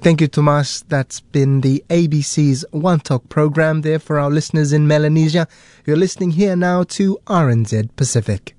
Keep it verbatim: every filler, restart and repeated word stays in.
Thank you, Tomas. That's been the A B C's One Talk program there for our listeners in Melanesia. You're listening here now to R N Z Pacific.